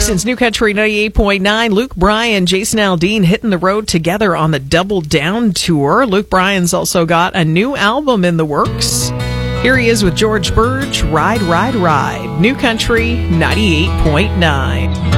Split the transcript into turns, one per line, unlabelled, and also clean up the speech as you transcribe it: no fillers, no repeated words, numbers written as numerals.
Jackson's New Country 98.9. Luke Bryan, Jason Aldean hitting the road together on the Double Down tour. Luke Bryan's also got a new album in the works. Here he is with George Burge, Ride, Ride, Ride. New Country 98.9.